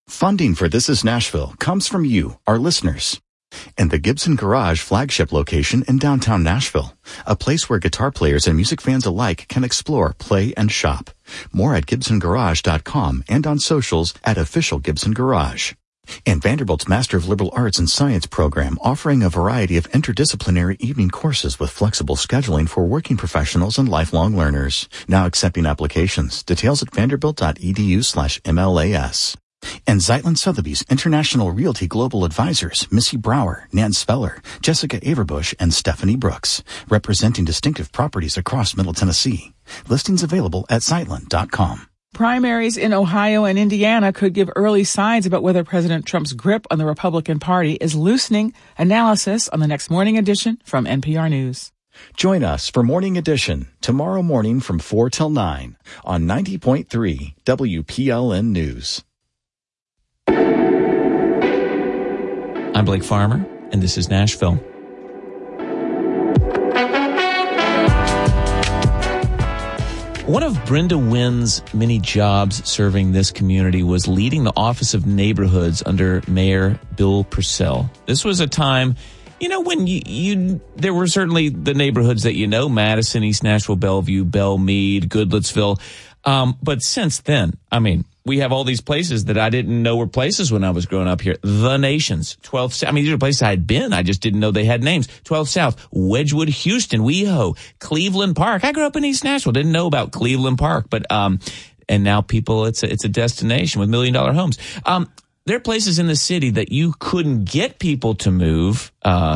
Funding for This Is Nashville comes from you, our listeners. And the Gibson Garage flagship location in downtown Nashville, a place where guitar players and music fans alike can explore, play, and shop. More at GibsonGarage.com and on socials at Official Gibson Garage. And Vanderbilt's Master of Liberal Arts and Science program, offering a variety of interdisciplinary evening courses with flexible scheduling for working professionals and lifelong learners. Now accepting applications. Details at vanderbilt.edu/MLAS. And Zeitlin Sotheby's International Realty Global Advisors, Missy Brower, Nan Speller, Jessica Averbush, and Stephanie Brooks, representing distinctive properties across Middle Tennessee. Listings available at Zeitlin.com. Primaries in Ohio and Indiana could give early signs about whether President Trump's grip on the Republican Party is loosening. Analysis on the next Morning Edition from NPR News. Join us for Morning Edition tomorrow morning from 4 till 9 on 90.3 WPLN News. I'm Blake Farmer, and this is Nashville. One of Brenda Wynn's many jobs serving this community was leading the Office of Neighborhoods under Mayor Bill Purcell. This was a time, when there were certainly the neighborhoods that Madison, East Nashville, Bellevue, Belle Meade, Goodlettsville. But since then, we have all these places that I didn't know were places when I was growing up here. The Nations, 12th South. These are places I had been. I just didn't know they had names. 12th South, Wedgwood, Houston, WeHo, Cleveland Park. I grew up in East Nashville. Didn't know about Cleveland Park. But, and now it's a destination with $1 million homes. There are places in the city that you couldn't get people to move,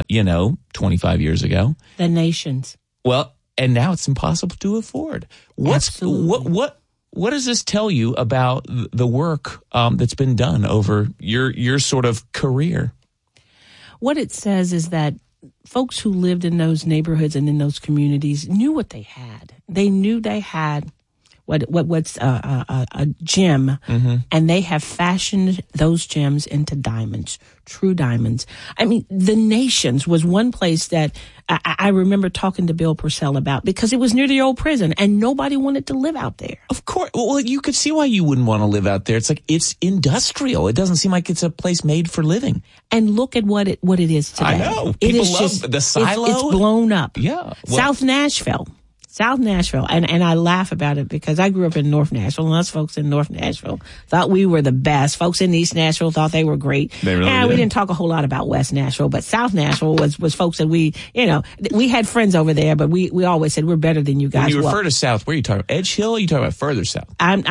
25 years ago. The Nations. Well, and now it's impossible to afford. Absolutely. What does this tell you about the work that's been done over your sort of career? What it says is that folks who lived in those neighborhoods and in those communities knew what they had. They knew they had what's a gem, and they have fashioned those gems into diamonds, true diamonds. The Nations was one place that I remember talking to Bill Purcell about because it was near the old prison and nobody wanted to live out there. Of course. Well, you could see why you wouldn't want to live out there. It's like it's industrial. It doesn't seem like it's a place made for living. And look at what it is today. I know. People love the silo. It's blown up. Yeah. Well, South Nashville. And I laugh about it because I grew up in North Nashville, and us folks in North Nashville thought we were the best. Folks in East Nashville thought they were great. They really did. We didn't talk a whole lot about West Nashville, but South Nashville was folks that we had friends over there, but we always said we're better than you guys. When you refer to South, where are you talking about? Edge Hill? Or are you talking about further south? I'm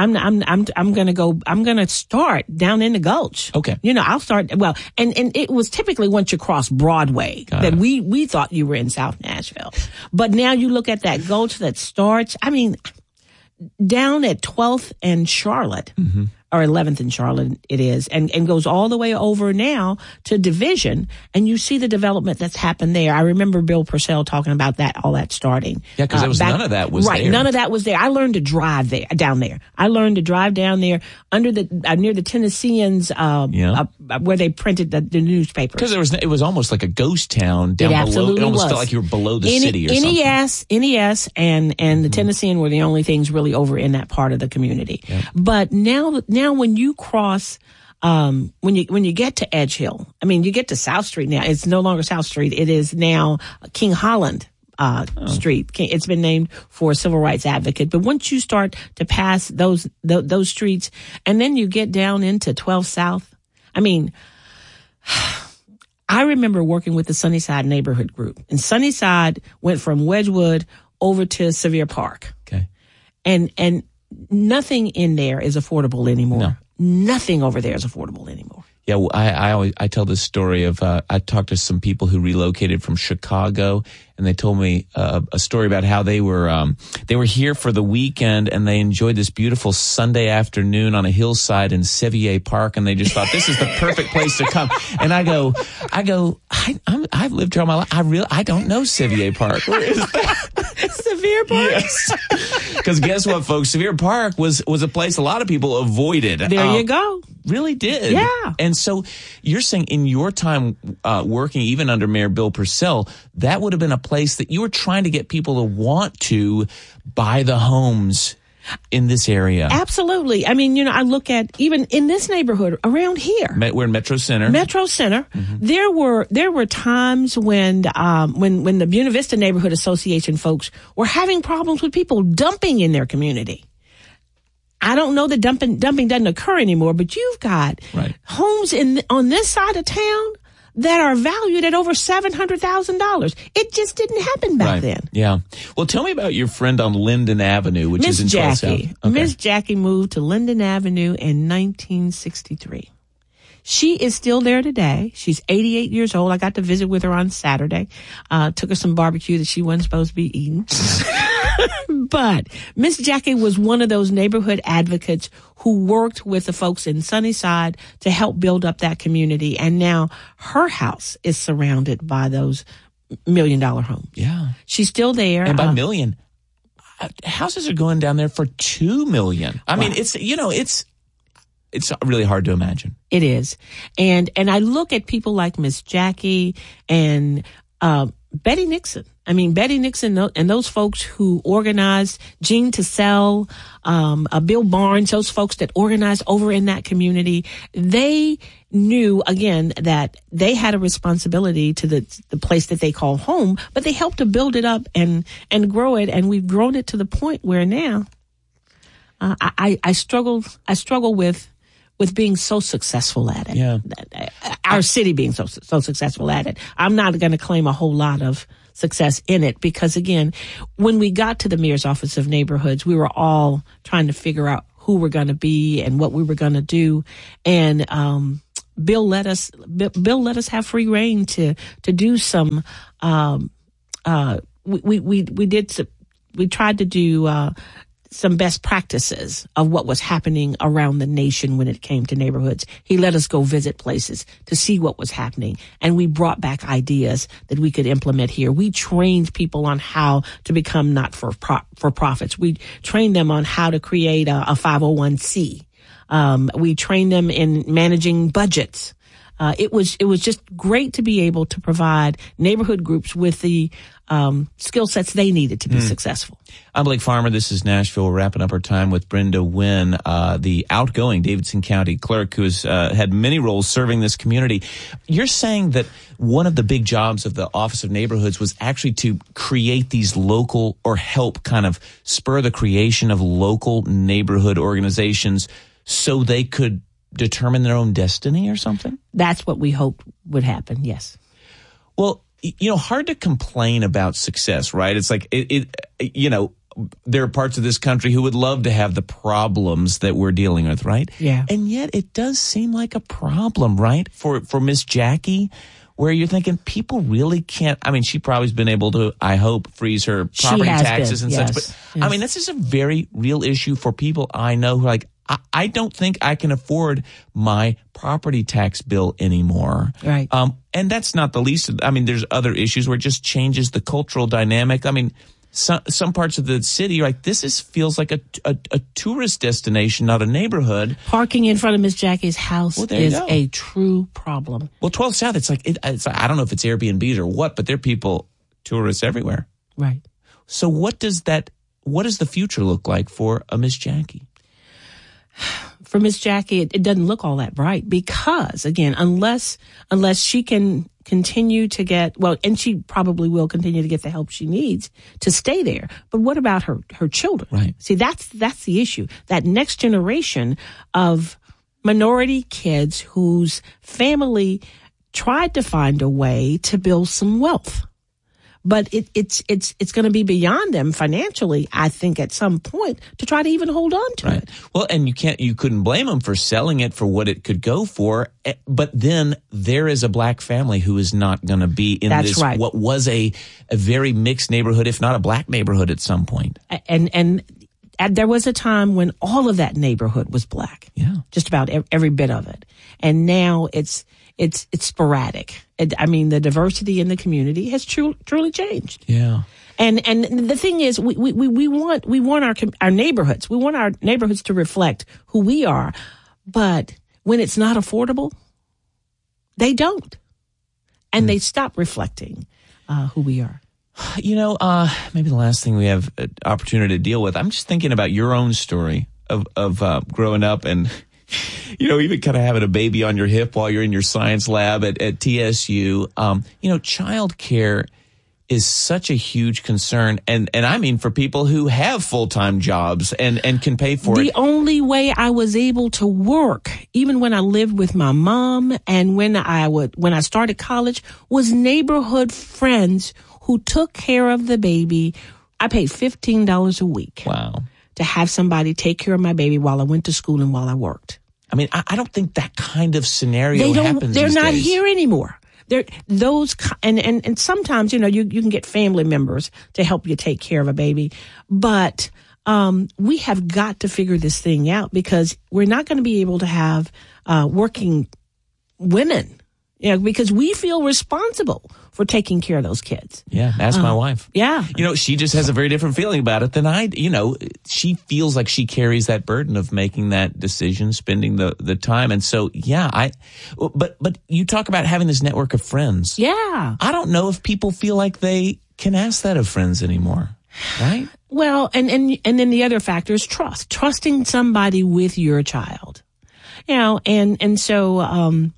gonna start down in the Gulch. Okay. I'll start, and it was typically once you cross Broadway that we thought you were in South Nashville. But now you look at that Gulch that starts, down at 12th and Charlotte, or 11th and Charlotte it is, and goes all the way over now to Division, and you see the development that's happened there. I remember Bill Purcell talking about all that starting. Yeah, because none of that was right, there. None of that was there. I learned to drive down there. I learned to drive down there under near the Tennesseans, where they printed the newspapers. Because it was almost like a ghost town down below. It almost felt like you were below the city or something. NES and the Tennessean were the only things really over in that part of the community. Yep. But now when you cross, when you get to Edge Hill, you get to South Street now. It's no longer South Street. It is now King Holland Street. It's been named for a civil rights advocate. But once you start to pass those streets, and then you get down into 12 South, I remember working with the Sunnyside Neighborhood Group, and Sunnyside went from Wedgwood over to Sevier Park. Okay, and nothing in there is affordable anymore. No. Nothing over there is affordable anymore. Yeah, well, I tell this story of I talked to some people who relocated from Chicago, and they told me a story about how they were here for the weekend, and they enjoyed this beautiful Sunday afternoon on a hillside in Sevier Park, and they just thought this is the perfect place to come. And I've lived here all my life. I don't know Sevier Park. Where is that? Sevier Park. Yes. Because guess what, folks? Sevier Park was a place a lot of people avoided. There you go. Really did. Yeah. And so you're saying in your time working even under Mayor Bill Purcell, that would have been a place that you were trying to get people to want to buy the homes in this area? Absolutely. I mean, I look at even in this neighborhood around here. We're in Metro Center. Metro Center. Mm-hmm. There were times when the Buena Vista Neighborhood Association folks were having problems with people dumping in their community. I don't know that dumping doesn't occur anymore, but you've got homes on this side of town that are valued at over $700,000. It just didn't happen back then. Yeah. Well, tell me about your friend on Linden Avenue, which is in 12th South. Okay. Miss Jackie moved to Linden Avenue in 1963. She is still there today. She's 88 years old. I got to visit with her on Saturday. Took her some barbecue that she wasn't supposed to be eating. But Miss Jackie was one of those neighborhood advocates who worked with the folks in Sunnyside to help build up that community. And now her house is surrounded by those $1 million homes. Yeah. She's still there. And by million, houses are going down there for $2 million. I mean, it's really hard to imagine. It is. And I look at people like Miss Jackie and Betty Nixon. I mean, Betty Nixon and those folks who organized, Gene Tassell, Bill Barnes, those folks that organized over in that community, they knew, again, that they had a responsibility to the place that they call home, but they helped to build it up and grow it. And we've grown it to the point where now I struggle with being so successful at it. Yeah. Our city being so successful at it. I'm not going to claim a whole lot of success in it because, again, when we got to the mayor's office of neighborhoods, we were all trying to figure out who we're going to be and what we were going to do. And Bill let us have free reign to do some. We tried to do some best practices of what was happening around the nation when it came to neighborhoods. He let us go visit places to see what was happening, and we brought back ideas that we could implement here. We trained people on how to become not-for-profits. We trained them on how to create a 501c. We trained them in managing budgets. It was just great to be able to provide neighborhood groups with the skill sets they needed to be successful. I'm Blake Farmer. This is Nashville. We're wrapping up our time with Brenda Wynn, the outgoing Davidson County clerk who has had many roles serving this community. You're saying that one of the big jobs of the Office of Neighborhoods was actually to create these local or help kind of spur the creation of local neighborhood organizations so they could determine their own destiny or something? That's what we hoped would happen, yes. Well, hard to complain about success, right? It's like, there are parts of this country who would love to have the problems that we're dealing with, right? Yeah. And yet it does seem like a problem, right? For Miss Jackie, where you're thinking people really can't, I mean, she probably has been able to, I hope, freeze her property taxes and such. But yes. I mean, this is a very real issue for people I know who are like, I don't think I can afford my property tax bill anymore. Right. And that's not the least. I mean, there's other issues where it just changes the cultural dynamic. I mean, some parts of the city, like feels like a tourist destination, not a neighborhood. Parking in front of Miss Jackie's house is a true problem. Well, 12th South, it's like I don't know if it's Airbnbs or what, but there are tourists everywhere. Right. So what does the future look like for a Miss Jackie? For Miss Jackie, it doesn't look all that bright because, again, unless she can continue to get, and she probably will continue to get the help she needs to stay there. But what about her children? Right. See, that's the issue. That next generation of minority kids whose family tried to find a way to build some wealth. But it's going to be beyond them financially, I think, at some point to try to even hold on to it. Well, and you couldn't blame them for selling it for what it could go for. But then there is a black family who is not going to be in what was a very mixed neighborhood, if not a black neighborhood at some point. And there was a time when all of that neighborhood was black. Yeah. Just about every bit of it. And now it's sporadic. I mean, the diversity in the community has truly changed. Yeah. And the thing is, we want our neighborhoods. We want our neighborhoods to reflect who we are. But when it's not affordable, they don't. And they stop reflecting who we are. Maybe the last thing we have an opportunity to deal with, I'm just thinking about your own story of growing up and, even kind of having a baby on your hip while you're in your science lab at TSU. Child care is such a huge concern. And I mean, for people who have full-time jobs and can pay for it. The only way I was able to work, even when I lived with my mom and when I started college, was neighborhood friends who took care of the baby. I paid $15 a week. Wow. To have somebody take care of my baby while I went to school and while I worked. I mean, I don't think that kind of scenario happens They're these not days. here anymore. And sometimes, you can get family members to help you take care of a baby. But we have got to figure this thing out because we're not going to be able to have working women, because we feel responsible for taking care of those kids. Yeah, ask my wife. Yeah. She just has a very different feeling about it than I, she feels like she carries that burden of making that decision, spending the time. And so, but you talk about having this network of friends. Yeah. I don't know if people feel like they can ask that of friends anymore, right? Well, and then the other factor is trusting somebody with your child, and so,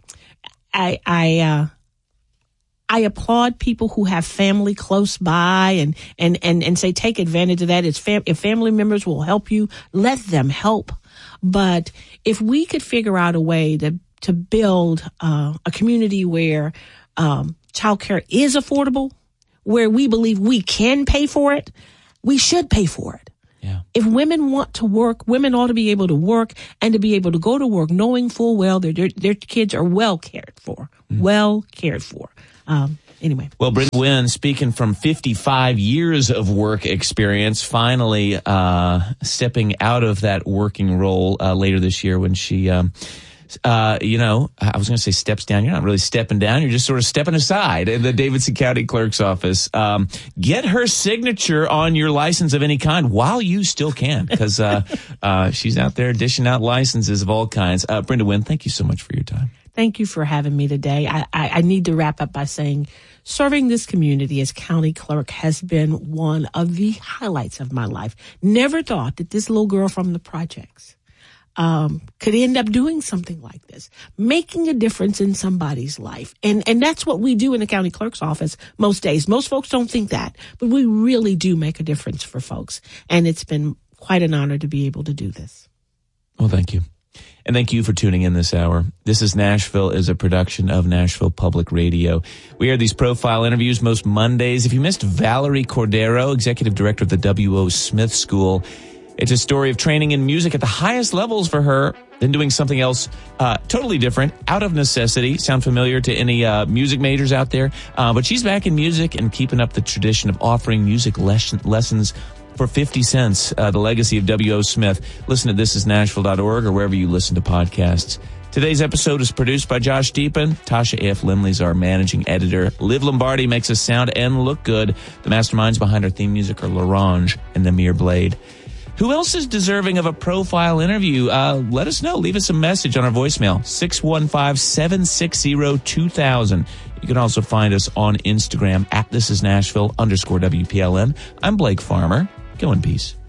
I applaud people who have family close by and say take advantage of that. If family members will help you, let them help. But if we could figure out a way to build a community where childcare is affordable, where we believe we can pay for it, we should pay for it. Yeah. If women want to work, women ought to be able to work and to be able to go to work knowing full well their kids are well cared for. Anyway. Well, Brenda Wynn, speaking from 55 years of work experience, finally stepping out of that working role later this year when she, I was going to say steps down. You're not really stepping down. You're just sort of stepping aside in the Davidson County Clerk's office. Get her signature on your license of any kind while you still can, because she's out there dishing out licenses of all kinds. Brenda Wynn, thank you so much for your time. Thank you for having me today. I need to wrap up by saying serving this community as county clerk has been one of the highlights of my life. Never thought that this little girl from the projects could end up doing something like this, making a difference in somebody's life. And that's what we do in the county clerk's office most days. Most folks don't think that, but we really do make a difference for folks. And it's been quite an honor to be able to do this. Well, thank you. And thank you for tuning in this hour. This is Nashville is a production of Nashville Public Radio. We air these profile interviews most Mondays. If you missed Valerie Cordero, executive director of the W.O. Smith School, it's a story of training in music at the highest levels for her, then doing something else totally different, out of necessity. Sound familiar to any music majors out there? But she's back in music and keeping up the tradition of offering music lessons for 50 cents, the legacy of W.O. Smith. Listen to thisisnashville.org or wherever you listen to podcasts. Today's episode is produced by Josh Deepen. Tasha A.F. Lindley's our managing editor. Liv Lombardi makes us sound and look good. The masterminds behind our theme music are Larange and Namir Blade. Who else is deserving of a profile interview? Let us know. Leave us a message on our voicemail, 615-760-2000. You can also find us on Instagram at thisisnashville_WPLN. I'm Blake Farmer. Go in peace.